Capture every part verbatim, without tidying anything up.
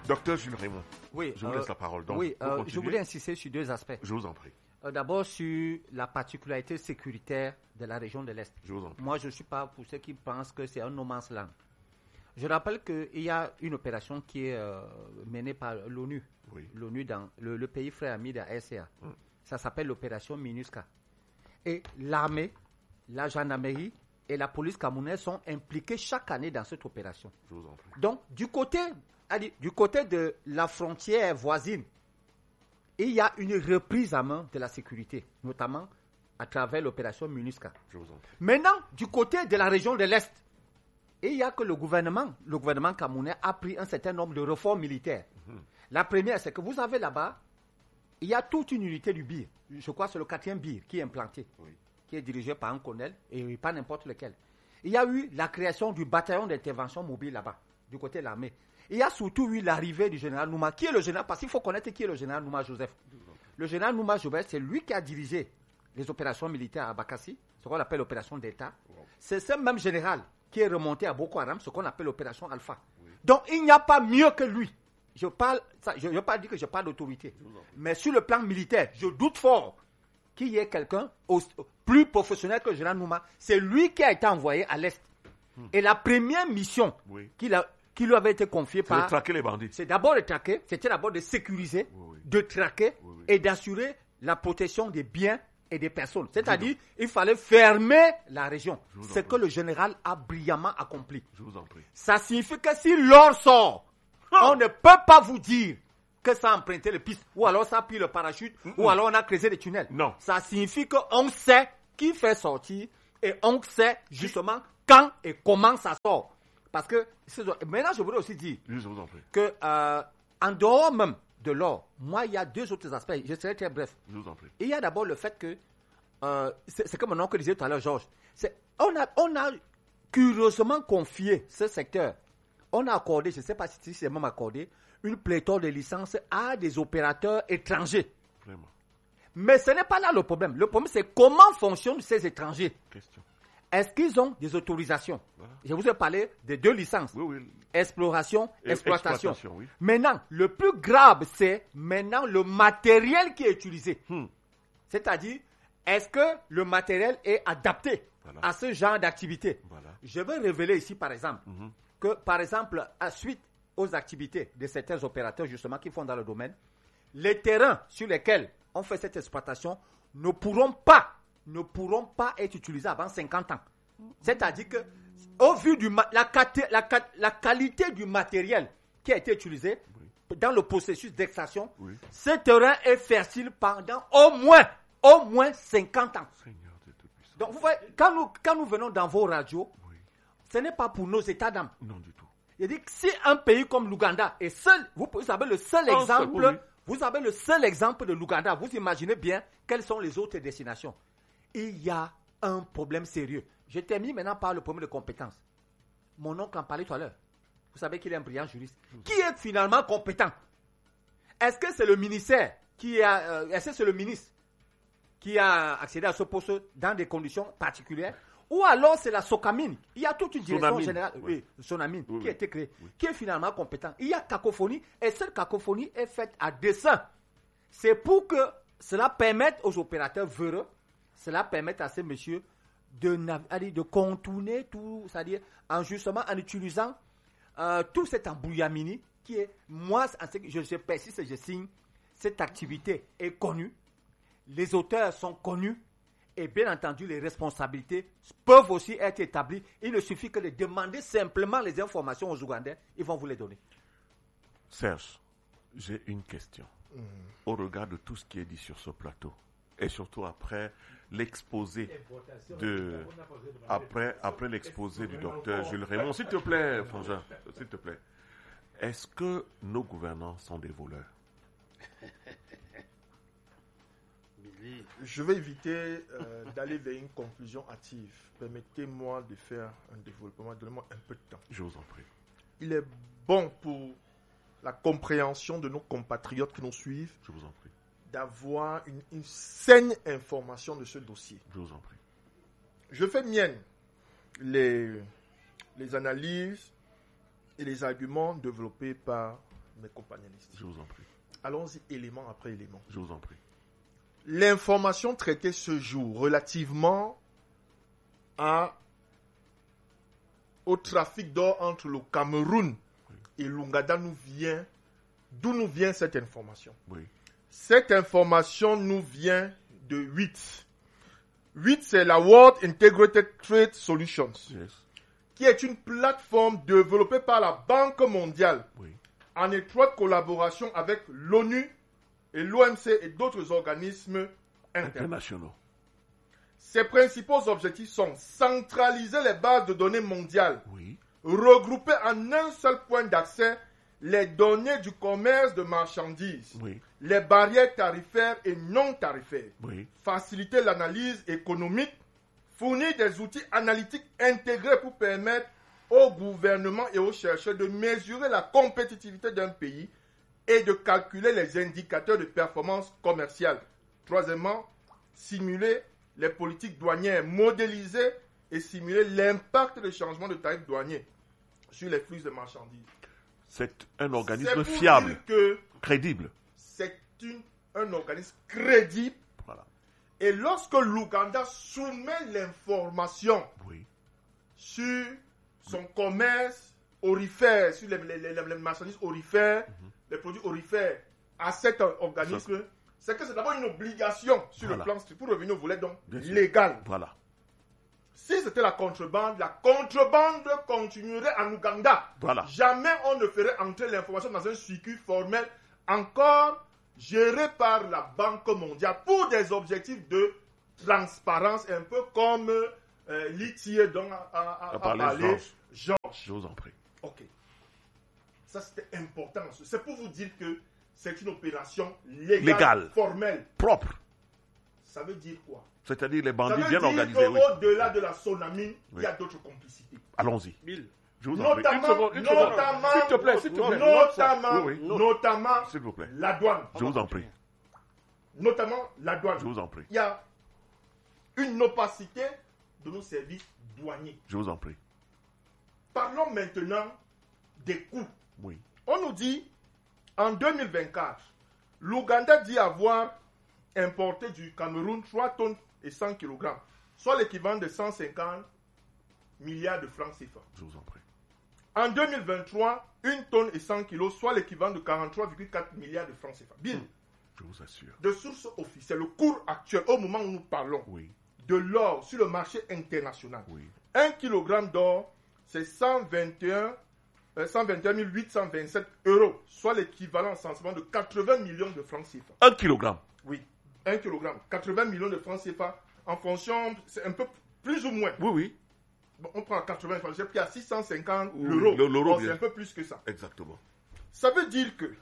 Docteur Jules Raymond, oui, je vous euh, laisse la parole. Donc, oui, euh, je voulais insister sur deux aspects. Je vous en prie. Euh, d'abord, sur la particularité sécuritaire de la région de l'Est. Je vous en prie. Moi, je ne suis pas pour ceux qui pensent que c'est un no man's land. Je rappelle qu'il y a une opération qui est euh, menée par l'ONU. Oui. L'ONU dans le, le pays frère ami de la R C A. Mm. Ça s'appelle l'opération MINUSCA. Et l'armée, la gendarmerie et la police camerounaise sont impliqués chaque année dans cette opération. Je vous en prie. Donc, du côté, allez, du côté de la frontière voisine, il y a une reprise à main de la sécurité, notamment à travers l'opération MINUSCA. Je vous en prie. Maintenant, du côté de la région de l'Est, il y a que le gouvernement, le gouvernement camerounais a pris un certain nombre de réformes militaires. Mm-hmm. La première, c'est que vous avez là-bas, il y a toute une unité du B I R. Je crois que c'est le quatrième B I R qui est implanté, oui. qui est dirigé par un colonel et pas n'importe lequel. Il y a eu la création du bataillon d'intervention mobile là-bas, du côté de l'armée. Il y a surtout eu l'arrivée du général Nouma. Qui est le général? Parce qu'il faut connaître qui est le général Nouma Joseph. Le général Nouma Joseph, c'est lui qui a dirigé les opérations militaires à Bakassi, ce qu'on appelle l'opération d'État. Wow. C'est ce même général qui est remonté à Boko Haram, ce qu'on appelle l'opération Alpha. Oui. Donc, il n'y a pas mieux que lui. Je parle, ça, je ne veux pas dire que je parle d'autorité. Mais sur le plan militaire, je doute fort qu'il y ait quelqu'un au, plus professionnel que le général Nouma. C'est lui qui a été envoyé à l'Est. Hmm. Et la première mission oui. qu'il a, qui lui avait été confiée c'est par... C'est de traquer les bandits. C'est d'abord de traquer, c'était d'abord de sécuriser, oui, oui. de traquer oui, oui. et d'assurer la protection des biens et des personnes. C'est-à-dire, il fallait fermer la région. Ce que le général a brillamment accompli. Je vous en prie. Ça signifie que si l'or sort, on ne peut pas vous dire que ça a emprunté les pistes, ou alors ça a pris le parachute, mm-hmm. ou alors on a creusé des tunnels. Non. Ça signifie qu'on sait qui fait sortir et on sait justement quand et comment ça sort. Parce que, maintenant je voudrais aussi dire je vous en prie. que euh, en dehors même de l'or, moi il y a deux autres aspects, je serai très bref. Je vous en prie. Il y a d'abord le fait que, euh, c'est, c'est comme mon oncle disait tout à l'heure, Georges, c'est, on, a, on a curieusement confié ce secteur. On a accordé, je ne sais pas si c'est même accordé, une pléthore de licences à des opérateurs étrangers. Vraiment. Mais ce n'est pas là le problème. Le problème, c'est comment fonctionnent ces étrangers. Question. Est-ce qu'ils ont des autorisations? Voilà. Je vous ai parlé de deux licences. Oui, oui. Exploration, Et exploitation. exploitation oui. Maintenant, le plus grave, c'est maintenant le matériel qui est utilisé. Hmm. C'est-à-dire, est-ce que le matériel est adapté voilà. à ce genre d'activité? Voilà. Je vais révéler ici, par exemple, mm-hmm. que, par exemple, à suite aux activités de certains opérateurs, justement, qui font dans le domaine, les terrains sur lesquels on fait cette exploitation ne pourront pas, ne pourront pas être utilisés avant cinquante ans. C'est-à-dire que, au vu de la, la, la qualité du matériel qui a été utilisé oui. dans le processus d'extraction, oui. ce terrain est fertile pendant au moins, au moins cinquante ans. Seigneur de Dieu. Donc, vous voyez, quand nous, quand nous venons dans vos radios, oui. ce n'est pas pour nos états d'âme. Non, du tout. Il dit que si un pays comme l'Ouganda est seul, vous, vous avez le seul oh, exemple, oui. vous avez le seul exemple de l'Ouganda, vous imaginez bien quelles sont les autres destinations. Il y a un problème sérieux. Je termine maintenant par le problème de compétence. Mon oncle en parlait tout à l'heure. Vous savez qu'il est un brillant juriste. Mmh. Qui est finalement compétent? Est-ce que c'est le ministère qui a, euh, est-ce que c'est le ministre qui a accédé à ce poste dans des conditions particulières? Ou alors c'est la Socamine. Il y a toute une direction Sonamine. générale, oui. oui, Sonamine, oui, qui oui. a été créée, oui. qui est finalement compétent. Il y a cacophonie, et cette cacophonie est faite à dessein. C'est pour que cela permette aux opérateurs véreux, cela permette à ces messieurs de, de contourner tout, c'est-à-dire en justement en utilisant euh, tout cet embrouillamini qui est, moi, je, je persiste et je signe, cette activité est connue, les auteurs sont connus, et bien entendu, les responsabilités peuvent aussi être établies. Il ne suffit que de demander simplement les informations aux Ougandais, ils vont vous les donner. Serge, j'ai une question. Mmh. Au regard de tout ce qui est dit sur ce plateau, et surtout après l'exposé de après après l'exposé du docteur Jules Raymond, s'il te plaît, Frangin, s'il te plaît, est-ce que nos gouvernants sont des voleurs? Je vais éviter euh, d'aller vers une conclusion hâtive. Permettez-moi de faire un développement. Donnez-moi un peu de temps. Je vous en prie. Il est bon pour la compréhension de nos compatriotes qui nous suivent. Je vous en prie. D'avoir une, une saine information de ce dossier. Je vous en prie. Je fais mienne les, les analyses et les arguments développés par mes compagnonnistes. Je vous en prie. Allons-y élément après élément. Je vous en prie. L'information traitée ce jour relativement à, au trafic d'or entre le Cameroun oui. et l'Ouganda nous vient. D'où nous vient cette information? Oui. Cette information nous vient de huit. huit, c'est la World Integrated Trade Solutions, Yes. qui est une plateforme développée par la Banque mondiale Oui. en étroite collaboration avec l'ONU et l'O M C et d'autres organismes internationaux. Ses principaux objectifs sont centraliser les bases de données mondiales, Oui. regrouper en un seul point d'accès les données du commerce de marchandises, Oui. les barrières tarifaires et non tarifaires, Oui. faciliter l'analyse économique, fournir des outils analytiques intégrés pour permettre aux gouvernements et aux chercheurs de mesurer la compétitivité d'un pays et de calculer les indicateurs de performance commerciale. Troisièmement, simuler les politiques douanières, modéliser et simuler l'impact des changements de tarifs douaniers sur les flux de marchandises. C'est un organisme C'est pour fiable, dire que crédible. c'est une, un organisme crédible. Voilà. Et lorsque l'Ouganda soumet l'information Oui. sur son commerce orifère, sur les, les, les, les marchandises orifères, mm-hmm. les produits orifères à cet organisme, ça, c'est que c'est d'abord une obligation sur voilà. le plan strict, pour revenir au volet donc légal. Voilà. Si c'était la contrebande, la contrebande continuerait en Ouganda. Voilà. Jamais on ne ferait entrer l'information dans un circuit formel encore géré par la Banque mondiale pour des objectifs de transparence, un peu comme euh, l'I T I dont a, a, a, a parlé Georges. Georges. Je vous en prie. Ok. Ça, c'était important. C'est pour vous dire que c'est une opération légale, légale, formelle, propre. Ça veut dire quoi? C'est-à-dire les bandits ça veut bien dire organisés. Oui. Au-delà de la Sonamine, oui. il y a d'autres complicités. Allons-y. Mille. Je vous en prie. Notamment, Une seconde, une seconde. notamment, s'il te plaît, s'il te plaît. Notamment, oui, oui. notamment s'il vous plaît. la douane. Je vous en prie. Notamment la douane. Je vous en prie. Il y a une opacité de nos services douaniers. Je vous en prie. Parlons maintenant des coûts. Oui. On nous dit, en deux mille vingt-quatre, l'Ouganda dit avoir importé du Cameroun trois tonnes et cent kilogrammes, soit l'équivalent de cent cinquante milliards de francs C F A. Je vous en prie. En deux mille vingt-trois, une tonne et cent kilos, soit l'équivalent de quarante-trois virgule quatre milliards de francs C F A. Bien. Je vous assure. De source officielle, le cours actuel, au moment où nous parlons, oui. de l'or sur le marché international. Oui. Un kilogramme d'or, c'est cent vingt et un mille huit cent vingt-sept euros, soit l'équivalent sensiblement de quatre-vingts millions de francs C F A. Un kilogramme. Oui, un kilogramme, quatre-vingts millions de francs C F A, en fonction, c'est un peu plus ou moins. Oui, oui. Bon, on prend quatre-vingts, j'ai pris à six cent cinquante oui, euros. L'euro, bon, c'est un peu plus que ça. Exactement. Ça veut dire que,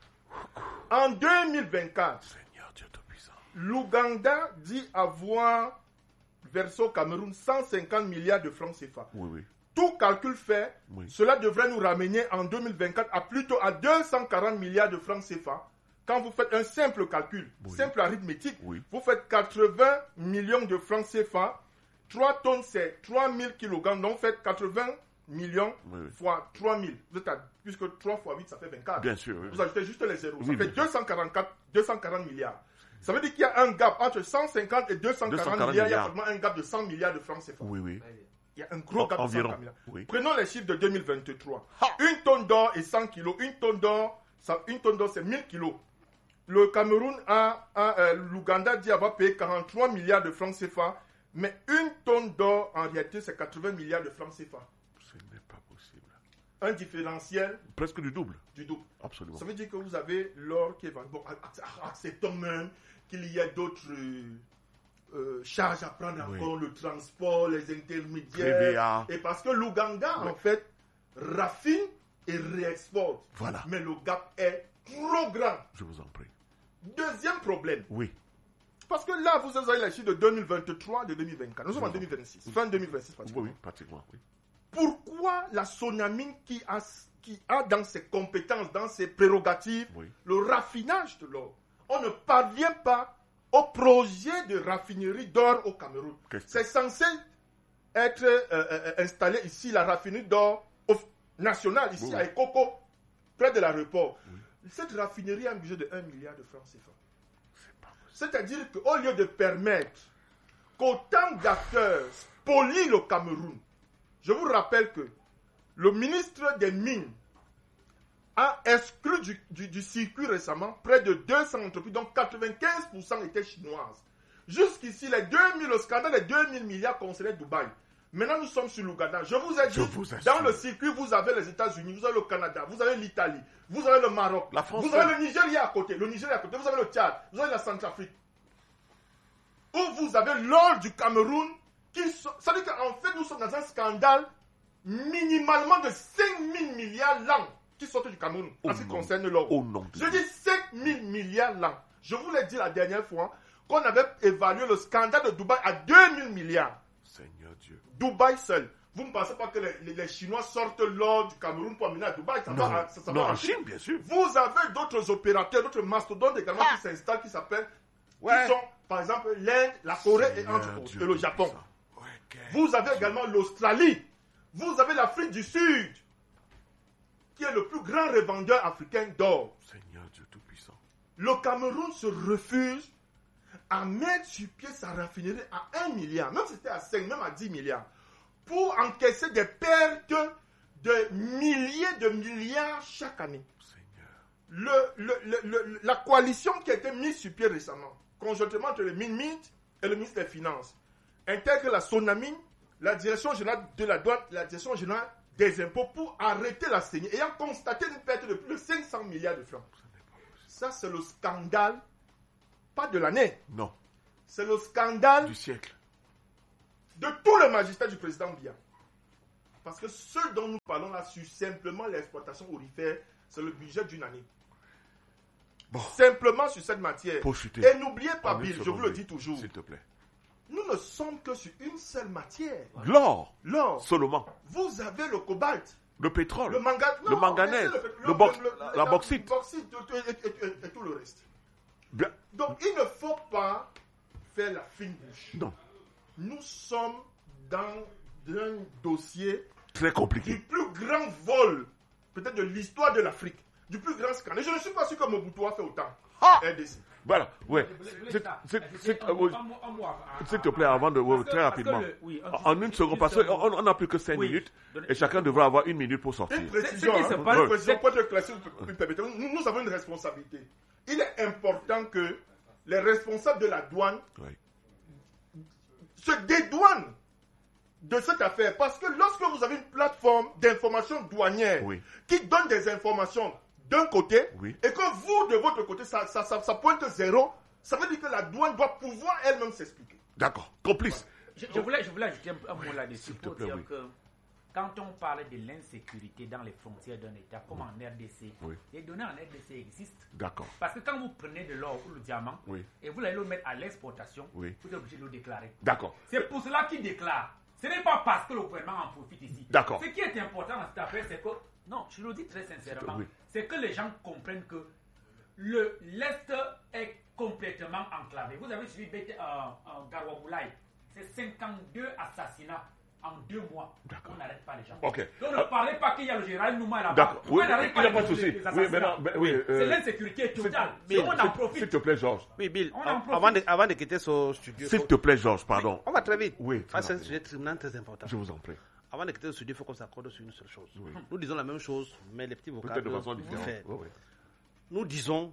en deux mille vingt-quatre, Seigneur Dieu Tout-Puissant, l'Ouganda dit avoir versé au Cameroun cent cinquante milliards de francs C F A. Oui, oui. Tout calcul fait, oui. cela devrait nous ramener en deux mille vingt-quatre à plutôt à deux cent quarante milliards de francs C F A. Quand vous faites un simple calcul, oui. simple arithmétique, oui. vous faites quatre-vingts millions de francs C F A. trois tonnes, c'est trois mille kilogrammes. Donc, vous faites quatre-vingts millions oui, oui. fois trois mille. Vous êtes à, puisque trois fois huit, ça fait vingt-quatre. Bien sûr. Oui, vous ajoutez juste les zéros. Oui, ça fait deux cent quarante-quatre, deux cent quarante milliards. Ça veut dire qu'il y a un gap entre cent cinquante et deux cent quarante milliards. Il y a seulement un gap de cent milliards de francs C F A. Oui, oui. Il y a un gros gap en, de cent milliards. Oui. Prenons les chiffres de deux mille vingt-trois. Ha! Une tonne d'or et cent kilos. Une tonne d'or, ça, une tonne d'or, c'est mille kilos. Le Cameroun a, a euh, l'Ouganda dit avoir payé quarante-trois milliards de francs C F A. Mais une tonne d'or, en réalité, c'est quatre-vingts milliards de francs C F A. Ce n'est pas possible. Un différentiel. Presque du double. Du double. Absolument. Ça veut dire que vous avez l'or qui est vendu. Bon, acceptons même qu'il y a d'autres euh, charges à prendre en oui. compte, le transport, les intermédiaires. Et parce que l'Ouganda, oui. en fait, raffine et réexporte. Voilà. Mais le gap est trop grand. Je vous en prie. Deuxième problème. Oui. Parce que là, vous avez les chiffres de deux mille vingt-trois, de deux mille vingt-quatre. Nous sommes en deux mille vingt-six. Oui. Fin deux mille vingt-six, pratiquement. Oui, oui, pratiquement, oui. Pourquoi la Sonamine qui a, qui a dans ses compétences, dans ses prérogatives, oui. le raffinage de l'or, on ne parvient pas au projet de raffinerie d'or au Cameroun? C'est censé être euh, euh, installé ici, la raffinerie d'or nationale, ici oui. à Ekoko. près de l'aéroport. Oui. Cette raffinerie a un budget de un milliard de francs C F A. C'est-à-dire qu'au lieu de permettre qu'autant d'acteurs spolient le Cameroun, je vous rappelle que le ministre des Mines a exclu du, du, du circuit récemment près de deux cents entreprises, dont quatre-vingt-quinze pour cent étaient chinoises. Jusqu'ici, les deux mille, le scandale des deux mille milliards concernait Dubaï. Maintenant, nous sommes sur l'Ouganda. Je vous ai dit, vous dans le circuit, vous avez les États-Unis, vous avez le Canada, vous avez l'Italie, vous avez le Maroc, la France, vous avez le Nigeria à côté, le Nigeria à côté, vous avez le Tchad, vous avez la Centrafrique. Où vous avez l'or du Cameroun, qui so... ça veut dire qu'en fait, nous sommes dans un scandale minimalement de cinq mille milliards l'an qui sortent du Cameroun en ce qui concerne l'or. Oh non. Je dis cinq mille milliards l'an. Je vous l'ai dit la dernière fois qu'on avait évalué le scandale de Dubaï à deux mille milliards. Seigneur Dieu. Dubaï seul. Vous ne pensez pas que les, les, les Chinois sortent l'or du Cameroun pour amener à Dubaï? Ça Non, va, ça, ça non va en Chine, bien sûr. Vous avez d'autres opérateurs, d'autres mastodontes également ah. qui s'installent, qui s'appellent, ouais. qui sont, par exemple, l'Inde, la Corée et, entre autres, et le Japon. Ouais, okay. Vous avez également l'Australie. Vous avez l'Afrique du Sud, qui est le plus grand revendeur africain d'or. Seigneur Dieu Tout-Puissant. Le Cameroun se refuse à mettre sur pied sa raffinerie à un milliard, même si c'était à cinq, même à dix milliards, pour encaisser des pertes de milliers de milliards chaque année. Seigneur. Le, le, le, le, la coalition qui a été mise sur pied récemment, conjointement entre le MINMIT et le ministre des Finances, intègre la SONAMIN, la direction générale de la douane, la direction générale des impôts pour arrêter la saignée, ayant constaté une perte de plus de cinq cents milliards de francs. Ça, c'est le scandale, pas de l'année. Non. C'est le scandale du siècle. De tout le magistrat du président Biya. Parce que ce dont nous parlons là, sur simplement l'exploitation aurifère, c'est le budget d'une année. Bon. Simplement sur cette matière. Pour chuter. Et n'oubliez pas, Bill, je vous le dis toujours. S'il te plaît. Nous ne sommes que sur une seule matière. L'or. L'or. Seulement. Vous avez le cobalt. Le pétrole. Le, manga... non, le manganèse. Le, le, le, bo- le, la, la bauxite. Le bauxite et, et, et, et tout le reste. Bien. Donc, il ne faut pas faire la fine bouche. Non. Nous sommes dans un dossier très compliqué. Du plus grand vol, peut-être de l'histoire de l'Afrique. Du plus grand scandale. Je ne suis pas sûr que Mobutu a fait autant. Ah! R D C. Voilà, ouais. S'il te plaît, avant de... Ouais, très rapidement. Le, oui, en une seconde, parce qu'on n'a plus que cinq oui. minutes et chacun devra avoir une minute pour sortir. Une précision, hein, une ouais. précision pour être classé, nous, nous avons une responsabilité. Il est important que les responsables de la douane oui. se dédouanent de cette affaire. Parce que lorsque vous avez une plateforme d'information douanière oui. qui donne des informations d'un côté, oui. et que vous, de votre côté, ça, ça, ça, ça pointe zéro, ça veut dire que la douane doit pouvoir elle-même s'expliquer. D'accord, complice. Je, je, voulais, je voulais ajouter un, un mot là-dessus pour plaît, dire oui. que quand on parle de l'insécurité dans les frontières d'un État, comme oui. en R D C, oui. les données en R D C existent. D'accord. Parce que quand vous prenez de l'or ou le diamant, oui. et vous allez le mettre à l'exportation, oui. vous êtes obligé de le déclarer. D'accord. C'est pour cela qu'ils déclarent. Ce n'est pas parce que le gouvernement en profite ici. D'accord. Ce qui est important dans cette affaire, c'est que, non, je le dis très sincèrement, oui. c'est que les gens comprennent que le, l'Est est complètement enclavé. Vous avez suivi euh, euh, Garwaboulaye, c'est cinquante-deux assassinats en deux mois. D'accord. On n'arrête pas les gens. Ok. Donc ne euh, parlez pas qu'il y a le général Nouma là-bas. D'accord. Oui, il n'y a pas de souci. Oui, maintenant, ben, oui, euh, c'est l'insécurité totale. Mais on en profite. S'il te plaît, Georges. Oui, Bill. Avant de, avant de quitter ce studio. S'il te plaît, Georges, pardon. Oui, on va très vite. Oui. Ah, c'est un sujet très, très important. Je vous en prie. Avant de quitter le studio, il faut qu'on s'accorde sur une seule chose. Oui. Nous disons la même chose, mais les petits vocables. Peut-être de façon différente. Oui, oui. Nous disons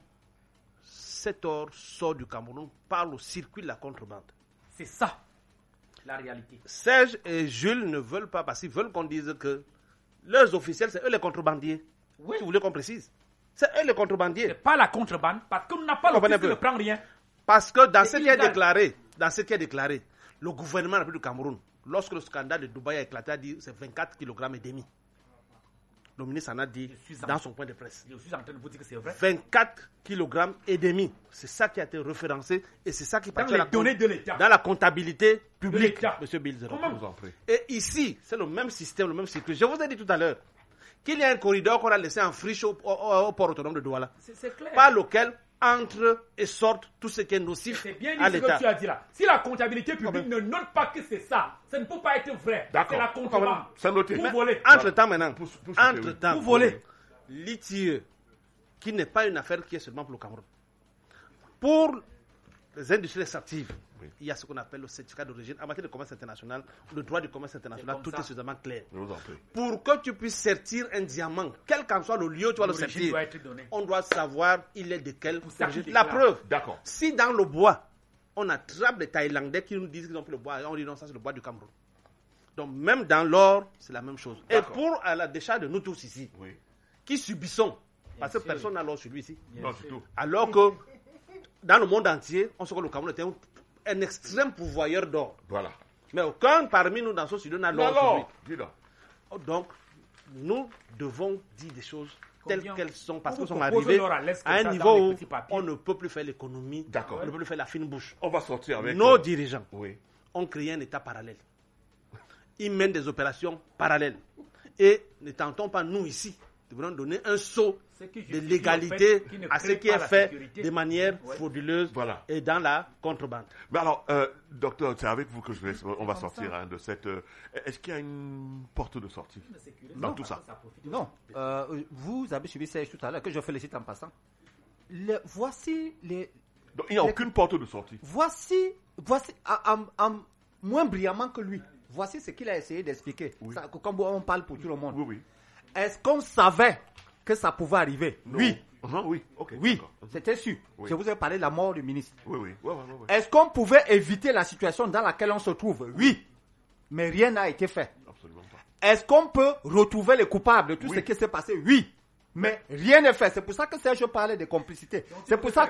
cet or sort du Cameroun par le circuit de la contrebande. C'est ça. La réalité. Serge et Jules ne veulent pas, parce qu'ils veulent qu'on dise que leurs officiels, c'est eux les contrebandiers. Oui. Si vous voulez qu'on précise. C'est eux les contrebandiers. C'est pas la contrebande, parce qu'on n'a pas l'office de ne prendre rien. Parce que dans ce qui est déclaré, dans ce qui est déclaré, le gouvernement de la République du Cameroun, lorsque le scandale de Dubaï a éclaté, a dit c'est vingt-quatre kilogrammes et demi. Le ministre en a dit dans son point de presse. Je suis en train de vous dire que c'est vrai. vingt-quatre kilogrammes et demi. C'est ça qui a été référencé et c'est ça qui dans les données de l'État. Dans la comptabilité publique, M. Bilzero. Comment? Et ici, c'est le même système, le même cycle. Je vous ai dit tout à l'heure qu'il y a un corridor qu'on a laissé en friche au, au, au port autonome de Douala. C'est, c'est clair. Par lequel entre et sortent tout ce qui est nocif c'est bien à dit l'État. Ce que tu as dit là. Si la comptabilité publique ne note pas que c'est ça, ça ne peut pas être vrai. D'accord. C'est la contrebande. C'est noté. Vous volez. Entre-temps maintenant, entre-temps, vous volez. l'I T I E, qui n'est pas une affaire qui est seulement pour le Cameroun. Pour les industries extractives, oui. il y a ce qu'on appelle le certificat d'origine. En matière de commerce international, le droit du commerce international, tout ça. est suffisamment clair. Pour que tu puisses sortir un diamant, quel qu'en soit le lieu où tu vas le sortir, on doit savoir il est de quelle origine. La preuve, D'accord. si dans le bois, on attrape les Thaïlandais qui nous disent qu'ils ont pris le bois, et on dit non, ça c'est le bois du Cameroun. Donc même dans l'or, c'est la même chose. D'accord. Et pour à la décharge de nous tous ici, oui. qui subissons, parce que sûr. personne n'a l'or sur lui ici. Non, du tout. Alors que dans le monde entier, on sait que le Cameroun était un, un extrême pourvoyeur d'or. Voilà. Mais aucun parmi nous dans ce studio n'a l'or sur lui. Dis-le. Donc, nous devons dire des choses telles Combien qu'elles sont, parce Vous qu'ils sont proposez arrivés l'or à l'est à un comme ça niveau dans les où petits papiers. on ne peut plus faire l'économie, D'accord. on ne peut plus faire la fine bouche. On va sortir avec... Nos euh, dirigeants oui. ont créé un État parallèle. Ils mènent des opérations parallèles. Et ne tentons pas, nous ici, de vraiment donner un saut de légalité à ce qui est fait de manière ouais. frauduleuse voilà. et dans la contrebande. Mais alors, euh, docteur, c'est avec vous que je vais, on va sortir hein, de cette... Euh, est-ce qu'il y a une porte de sortie dans non, tout ça? Non. Euh, vous avez suivi Serge tout à l'heure, que je félicite en passant. Le, voici les... Donc, il n'y a les, aucune porte de sortie. Voici, voici en, en, en, moins brillamment que lui, voici ce qu'il a essayé d'expliquer. Oui. Ça, comme on parle pour tout le monde. Oui, oui. Est-ce qu'on savait que ça pouvait arriver? Non. Oui. Uh-huh, oui, okay, oui, c'était sûr. Oui. Je vous ai parlé de la mort du ministre. Oui, oui. Ouais, ouais, ouais, ouais. Est-ce qu'on pouvait éviter la situation dans laquelle on se trouve? Oui. Mais rien n'a été fait. Absolument pas. Est-ce qu'on peut retrouver les coupables de tout oui. ce qui s'est passé? Oui. Mais rien n'est fait. C'est pour ça que Serge parlait de complicité. C'est pour ça